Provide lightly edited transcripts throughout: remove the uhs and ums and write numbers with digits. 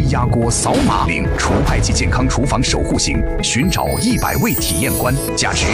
压锅扫码领除派系健康厨房守护型，寻找100位体验官，价值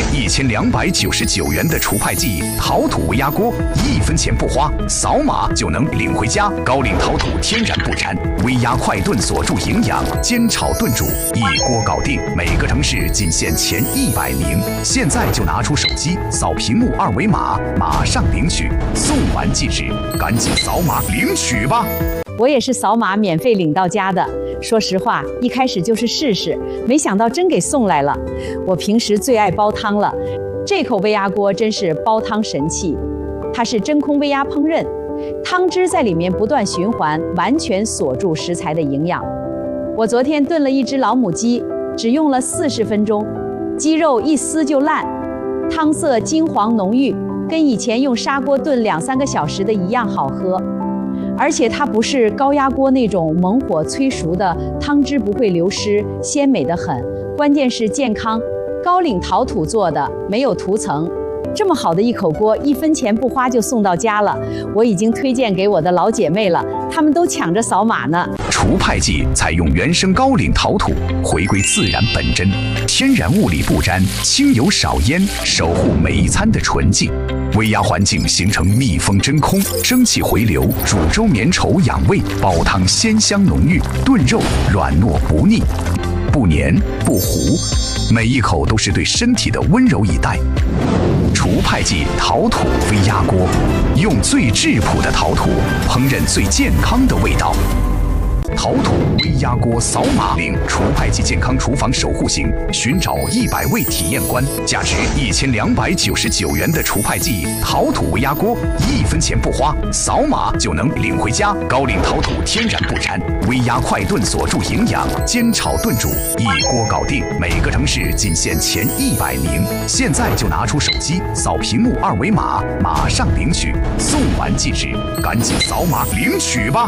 1299元的除派系陶土微压锅，1分钱不花，扫码就能领回家。高岭陶土天然不粘，微压快炖锁住营养，煎炒炖煮一锅搞定。每个城市仅限前100名，现在就拿出手机扫屏幕2维码，马上领取，送完即止，赶紧扫码领取吧。 我也是扫码免费领到家的。说实话，一开始就是试试，没想到真给送来了。我平时最爱煲汤了，这口微压锅真是煲汤神器。它是真空微压烹饪，汤汁在里面不断循环，完全锁住食材的营养。我昨天炖了一只老母鸡，只用了40分钟，鸡肉一撕就烂，汤色金黄浓郁，跟以前用砂锅炖2-3个小时的一样好喝。而且它不是高压锅那种猛火催熟的，汤汁不会流失，鲜美得很。关键是健康，高岭陶土做的，没有涂层。这么好的一口锅，1分钱不花就送到家了。我已经推荐给我的老姐妹了，她们都抢着扫码呢。 除派系采用原生高岭陶土，回归自然本真，天然物理不沾，轻油少烟，守护每一餐的纯净。微压环境形成密封真空，蒸汽回流，煮粥绵稠养胃，煲汤鲜香浓郁，炖肉软糯不腻，不黏不糊，每一口都是对身体的温柔以待。除派系陶土微压锅，用最质朴的陶土烹饪最健康的味道。陶土微压锅扫码领除派系健康厨房守护型，寻找100位体验官，价值1299元的除派系陶土微压锅，1分钱不花，扫码就能领回家。高岭陶土天然不粘，微压快炖锁住营养，煎炒炖煮一锅搞定。每个城市仅限前100名，现在就拿出手机扫屏幕2维码，马上领取，送完即止，赶紧扫码领取吧。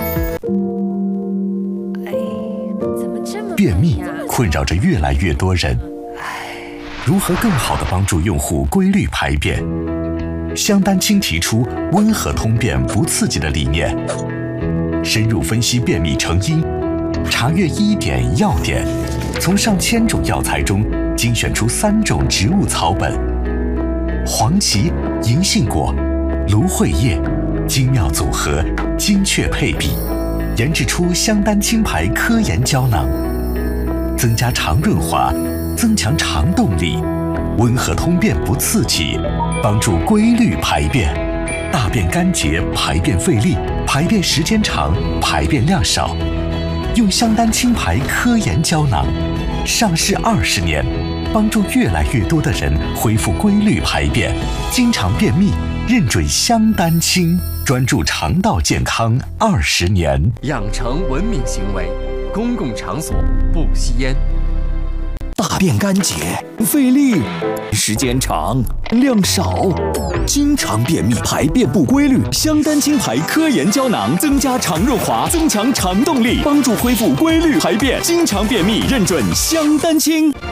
便秘困扰着越来越多人，如何更好地帮助用户规律排便？香丹青提出温和通便不刺激的理念，深入分析便秘成因，查阅医典药典，从上千种药材中精选出3种植物草本，黄芪、银杏果、芦荟叶，精妙组合，精确配比，研制出香丹青牌科研胶囊，增加肠润滑，增强肠动力，温和通便不刺激，帮助规律排便，大便干结，排便费力，排便时间长，排便量少。用香丹青牌科研胶囊，上市20年，帮助越来越多的人恢复规律排便。经常便秘，认准香丹青，专注肠道健康20年。 养成文明行为，公共场所不吸烟。 大便干结，费力，时间长，量少，经常便秘，排便不规律。香丹青牌科研胶囊增加肠润滑，增强肠动力，帮助恢复规律排便。经常便秘，认准香丹青。